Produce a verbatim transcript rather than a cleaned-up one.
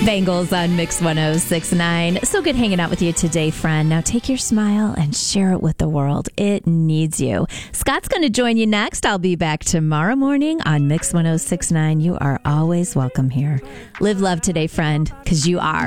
Bangles on Mix one oh six point nine. So good hanging out with you today, friend. Now take your smile and share it with the world. It needs you. Scott's going to join you next. I'll be back tomorrow morning on Mix one oh six point nine. You are always welcome here. Live love today, friend, because you are.